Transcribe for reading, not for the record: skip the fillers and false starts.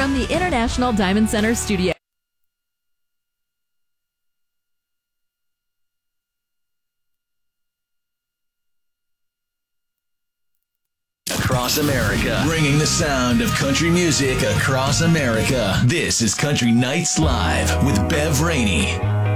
from the International Diamond Center studio. Across America, bringing the sound of country music across America. This is Country Nights Live with Bev Rainey.